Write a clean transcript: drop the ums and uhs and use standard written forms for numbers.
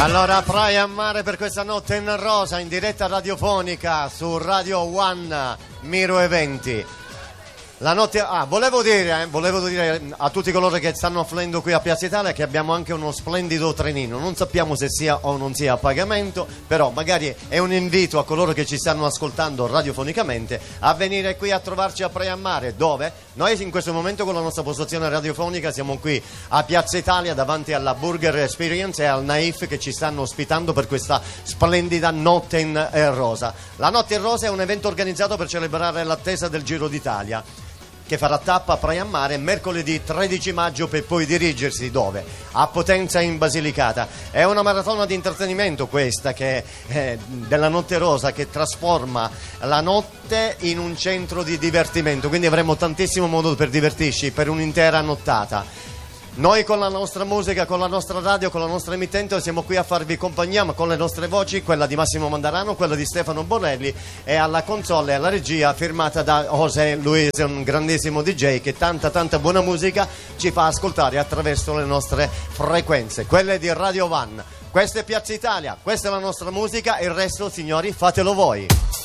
Allora, Praia a Mare per questa notte in rosa, in diretta radiofonica su Radio One Miro Eventi. La notte, volevo dire a tutti coloro che stanno affluendo qui a Piazza Italia che abbiamo anche uno splendido trenino. Non sappiamo se sia o non sia a pagamento, però magari è un invito a coloro che ci stanno ascoltando radiofonicamente a venire qui a trovarci a Praia a Mare, dove noi in questo momento con la nostra postazione radiofonica siamo qui a Piazza Italia davanti alla Burger Experience e al Naif che ci stanno ospitando per questa splendida notte in rosa. La notte in rosa è un evento organizzato per celebrare l'attesa del Giro d'Italia, che farà tappa a Praia a Mare mercoledì 13 maggio per poi dirigersi dove? A Potenza in Basilicata. È una maratona di intrattenimento questa che della Notte Rosa, che trasforma la notte in un centro di divertimento, quindi avremo tantissimo modo per divertirci per un'intera nottata. Noi con la nostra musica, con la nostra radio, con la nostra emittente siamo qui a farvi compagnia, ma con le nostre voci, quella di Massimo Mandarano, quella di Stefano Borrelli, e alla console e alla regia firmata da José Luis, un grandissimo DJ che tanta buona musica ci fa ascoltare attraverso le nostre frequenze, quelle di Radio One. Questa è Piazza Italia, questa è la nostra musica e il resto, signori, fatelo voi.